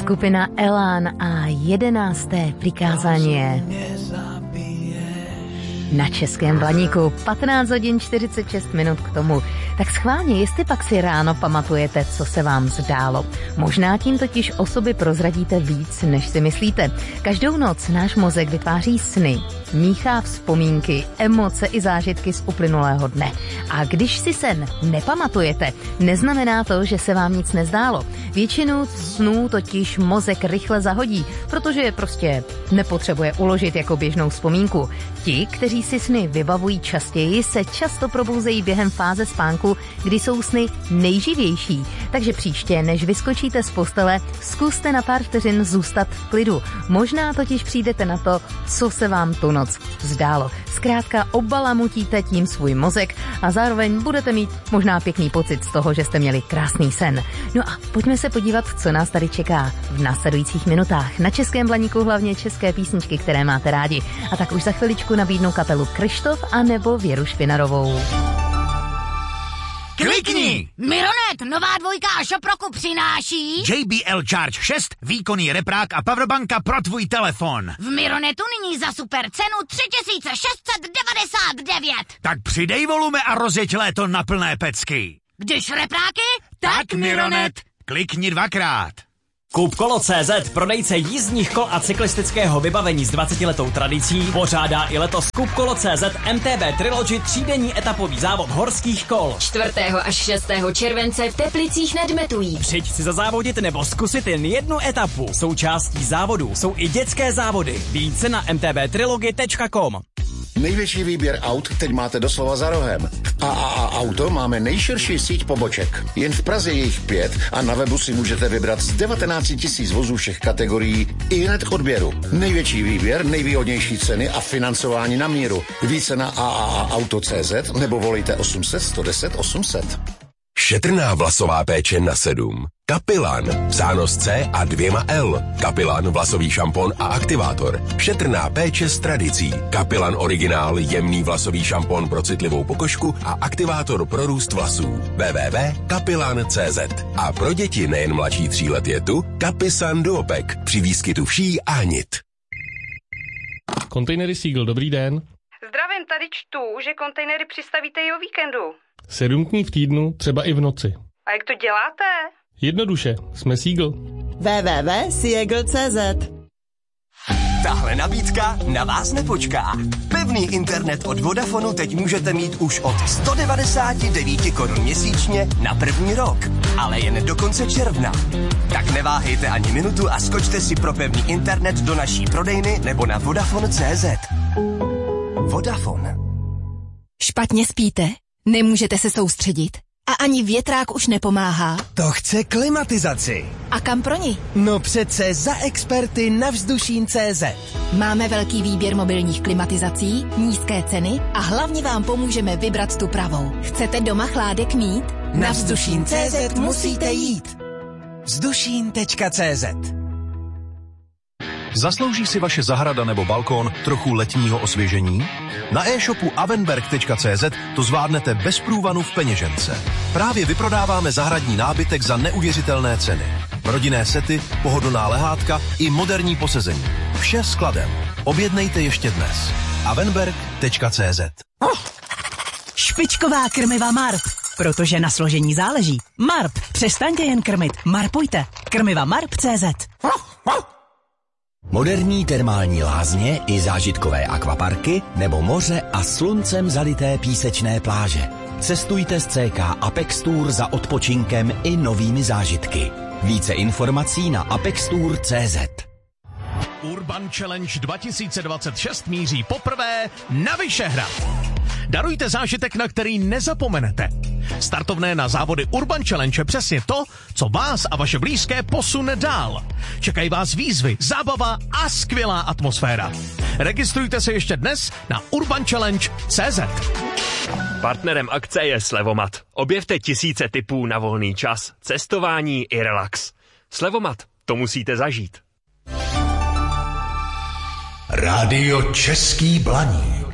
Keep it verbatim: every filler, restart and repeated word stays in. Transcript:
Skupina Elán a jedenácté přikázání je na Českém Blaníku. patnáct hodin čtyřicet šest minut k tomu. Tak schválně, jestli pak si ráno pamatujete, co se vám zdálo. Možná tím totiž o sobě prozradíte víc, než si myslíte. Každou noc náš mozek vytváří sny, míchá vzpomínky, emoce i zážitky z uplynulého dne. A když si sen nepamatujete, neznamená to, že se vám nic nezdálo. Většinu snů totiž mozek rychle zahodí, protože je prostě nepotřebuje uložit jako běžnou vzpomínku. Ti, kteří si sny vybavují častěji, se často probouzejí během fáze spánku, kdy jsou sny nejživější. Takže příště, než vyskočíte z postele, zkuste na pár vteřin zůstat v klidu. Možná totiž přijdete na to, co se vám tu noc zdálo. Zkrátka obalamutíte tím svůj mozek a zároveň budete mít možná pěkný pocit z toho, že jste měli krásný sen. No a pojďme se podívat, co nás tady čeká v následujících minutách. Na Českém Blaníku hlavně české písničky, které máte rádi. A tak už za chviličku nabídnu kapelu Kryštof a nebo Věru Špinarovou. Klikni! Mironet, nová dvojka a Šoproku přináší J B L Charge šest, výkonný reprák a powerbanka pro tvůj telefon. v Mironetu nyní za super cenu tři tisíce šest set devadesát devět. Tak přidej volume a rozjeď léto na plné pecky. Když repráky, Tak Mironet, klikni dvakrát. Koupkolo tečka cé zet, prodejce jízdních kol a cyklistického vybavení s dvacetiletou tradicí, pořádá i letos Koupkolo tečka cé zet M T B Trilogy třídenní etapový závod horských kol. čtvrtého až šestého července v Teplicích nad Metují. Přijď si zazávodit nebo zkusit jen jednu etapu. Součástí závodu jsou i dětské závody. Více na m t b trilogy tečka com. Největší výběr aut teď máte doslova za rohem. A A A Auto máme nejširší síť poboček. Jen v Praze je jich pět a na webu si můžete vybrat z devatenáct tisíc vozů všech kategorií i hned k odběru. Největší výběr, nejvýhodnější ceny a financování na míru. Více na A A A Auto tečka cé zet nebo volejte osm set sto deset osm set. Šetrná vlasová péče na sedm. Kapilan, psáno s C a dvěma L. Kapilan, vlasový šampon a aktivátor. Šetrná péče s tradicí. Kapilan originál, jemný vlasový šampon pro citlivou pokožku a aktivátor pro růst vlasů. w w w tečka kapilan tečka cé zet. A pro děti nejen mladší tří let je tu Kapisan Duopek při výskytu vší a nit. Kontejnery Seagull, dobrý den. Zdravím, tady čtu, že kontejnery přistavíte i o víkendu. Sedm dní v týdnu, třeba i v noci. A jak to děláte? Jednoduše, jsme Seagull. w w w tečka seagull tečka cé zet. Tahle nabídka na vás nepočká. Pevný internet od Vodafonu teď můžete mít už od sto devadesát devět korun měsíčně na první rok, ale jen do konce června. Tak neváhejte ani minutu a skočte si pro pevný internet do naší prodejny nebo na vodafone tečka cé zet. Vodafone. Špatně spíte? Nemůžete se soustředit? A ani větrák už nepomáhá? To chce klimatizaci. A kam pro ní? No přece za experty na Vzdušín tečka cé zet. Máme velký výběr mobilních klimatizací, nízké ceny a hlavně vám pomůžeme vybrat tu pravou. Chcete doma chládek mít? Na Vzdušín tečka cé zet musíte jít. Vzdušín tečka cé zet. Zaslouží si vaše zahrada nebo balkón trochu letního osvěžení? Na e-shopu avenberg tečka cé zet to zvládnete bez průvanu v peněžence. Právě vyprodáváme zahradní nábytek za neuvěřitelné ceny. Rodinné sety, pohodlná lehátka i moderní posezení. Vše skladem. Objednejte ještě dnes. avenberg tečka cé zet. Špičková krmiva Marp. Protože na složení záleží. Marp. Přestaňte jen krmit. Marpujte. Krmiva Marp tečka cé zet. Moderní termální lázně i zážitkové akvaparky nebo moře a sluncem zalité písečné pláže. Cestujte s C K Apex Tour za odpočinkem i novými zážitky. Více informací na apex tour tečka cé zet. Urban Challenge dva tisíce dvacet šest míří poprvé na Vyšehrad. Darujte zážitek, na který nezapomenete. Startovné na závody Urban Challenge je přesně to, co vás a vaše blízké posune dál. Čekají vás výzvy, zábava a skvělá atmosféra. Registrujte se ještě dnes na urban challenge tečka cé zet. Partnerem akce je Slevomat. Objevte tisíce tipů na volný čas, cestování i relax. Slevomat, to musíte zažít. Rádio Český Blaník.